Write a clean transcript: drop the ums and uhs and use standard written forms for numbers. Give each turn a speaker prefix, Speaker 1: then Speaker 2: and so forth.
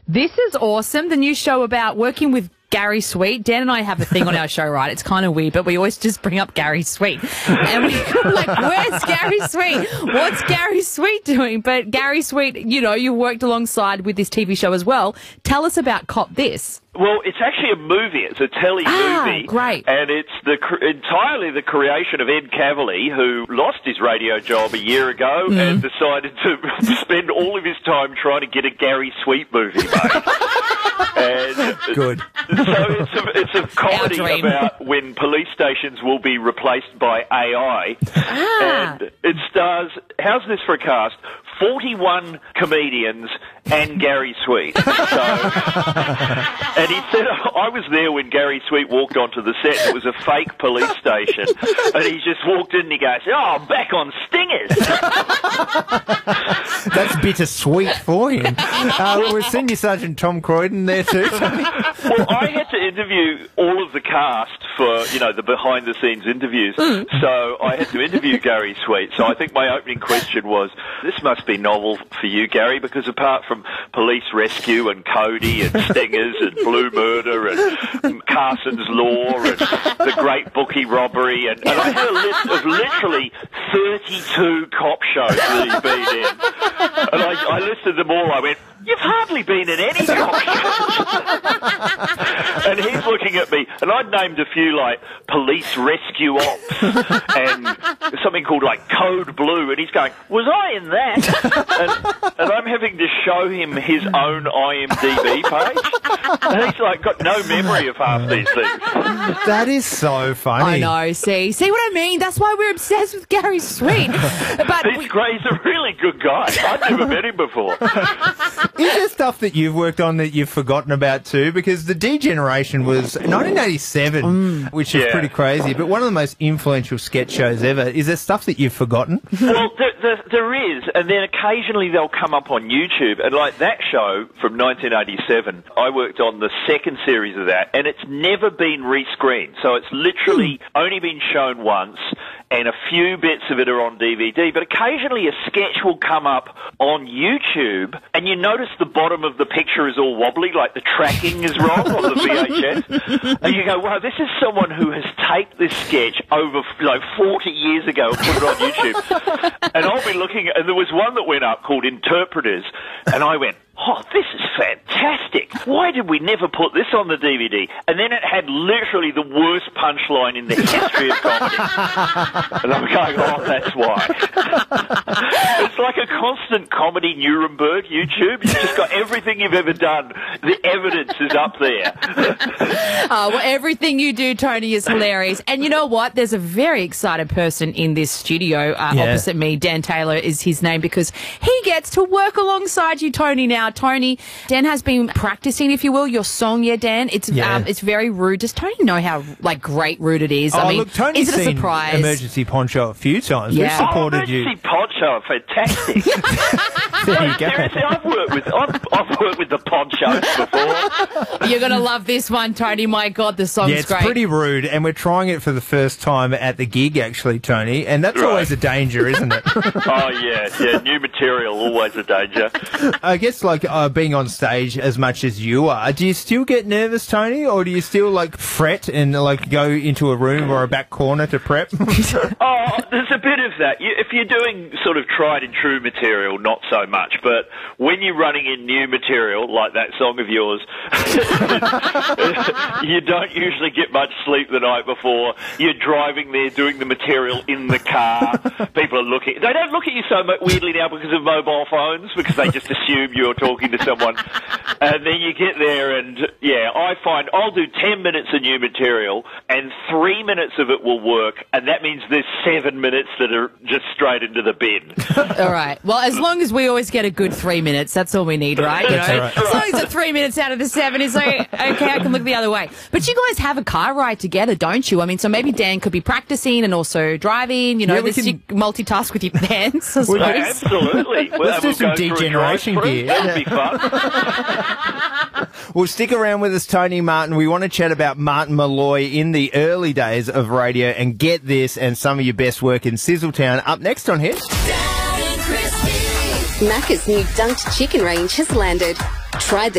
Speaker 1: This is awesome. The new show about working with Gary Sweet. Dan and I have a thing on our show, right? It's kind of weird, but we always just bring up Gary Sweet. And we're like, where's Gary Sweet? What's Gary Sweet doing? But Gary Sweet, you know, you worked alongside with this TV show as well. Tell us about Cop This.
Speaker 2: Well, it's actually a movie. It's a movie.
Speaker 1: Great.
Speaker 2: And it's entirely the creation of Ed Cavalier, who lost his radio job a year ago and decided to spend all of his time trying to get a Gary Sweet movie made. And
Speaker 3: good.
Speaker 2: So it's a comedy about when police stations will be replaced by AI. And it stars, how's this for a cast? 41 comedians and Gary Sweet. So, and he said, I was there when Gary Sweet walked onto the set. It was a fake police station. And he just walked in and he goes, oh, I'm back on Stingers.
Speaker 3: That's bittersweet for him. Was Senior Sergeant Tom Croydon there too, Tony?
Speaker 2: Well, I had to interview all of the cast for, you know, the behind-the-scenes interviews. So I had to interview Gary Sweet. So I think my opening question was, this must be novel for you, Gary, because apart from Police Rescue and Cody and Stingers and Blue Murder and Carson's Law and The Great Bookie Robbery, and I had a list of literally 32 cop shows that he'd been in. And I listed them all. I went, you've hardly been in any cop shows. And he's looking at me, and I'd named a few like Police Rescue Ops and something called like Code Blue, and he's going, was I in that? And I'm having to show him his own IMDb page. And he's like got no memory of half these things.
Speaker 3: That is so funny.
Speaker 1: I know, see what I mean? That's why we're obsessed with Gary Sweet. But
Speaker 2: he's great, he's a really good guy. I've never met him before.
Speaker 3: Is there stuff that you've worked on that you've forgotten about too? Because the D-Generation was 1987, which is pretty crazy, but one of the most influential sketch shows ever. Is there stuff that you've forgotten?
Speaker 2: Well, there is, and then occasionally they'll come up on YouTube, and like that show from 1987, I worked on the second series of that, and it's never been rescreened, so it's literally only been shown once, and a few bits of it are on DVD, but occasionally a sketch will come up on YouTube, and you notice the bottom of the picture is all wobbly, like the tracking is wrong on the VHS, and you go, wow, this is someone who has taped this sketch over like 40 years ago and put it on YouTube. And I'll be looking, and there was one that went up called Interpreters, and I went, oh, this is fantastic. Why did we never put this on the DVD? And then it had literally the worst punchline in the history of comedy. And I'm going, oh, that's why. It's like a constant comedy Nuremberg, YouTube. You've just got everything you've ever done. The evidence is up there.
Speaker 1: Well, everything you do, Tony, is hilarious. And you know what? There's a very excited person in this studio opposite me. Dan Taylor is his name because he gets to work alongside you, Tony, now. Tony, Dan has been practicing, if you will, your song, Dan. It's very rude. Does Tony know how great rude it is? I mean,
Speaker 3: look, Tony's
Speaker 1: is it a
Speaker 3: seen
Speaker 1: surprise?
Speaker 3: Emergency Poncho a few times. We've supported you.
Speaker 2: Emergency Poncho, fantastic.
Speaker 3: There you go.
Speaker 2: Seriously, I've worked with the Ponchos before.
Speaker 1: You're gonna love this one, Tony. My God, the song's
Speaker 3: it's
Speaker 1: great.
Speaker 3: pretty rude, and we're trying it for the first time at the gig, actually, Tony, and that's always a danger, isn't it?
Speaker 2: Oh yeah, new material, always a danger.
Speaker 3: I guess being on stage as much as you are, do you still get nervous, Tony, or do you still fret and go into a room or a back corner to prep?
Speaker 2: Oh, there's a bit of that. If you're doing sort of tried and true material, not so much, but when you're running in new material, like that song of yours, you don't usually get much sleep the night before. You're driving there, doing the material in the car. People are looking. They don't look at you so weirdly now because of mobile phones, because they just assume you're talking to someone. And then you get there and, I find I'll do 10 minutes of new material and 3 minutes of it will work, and that means there's 7 minutes that are just straight into the bin.
Speaker 1: All right. Well, as long as we always get a good 3 minutes, that's all we need, right?
Speaker 3: That's right.
Speaker 1: As long as the 3 minutes out of the 7 is like, okay, I can look the other way. But you guys have a car ride together, don't you? I mean, so maybe Dan could be practicing and also driving, you multitask with your pants, I suppose.
Speaker 2: Absolutely.
Speaker 3: Let's do some D-Generation gear.
Speaker 2: That'll be fun.
Speaker 3: Well, stick around with us, Tony Martin. We want to chat about Martin Molloy in the early days of radio and get this and some of your best work in Sizzletown up next on Hit.
Speaker 4: Macca's new dunked chicken range has landed. Try the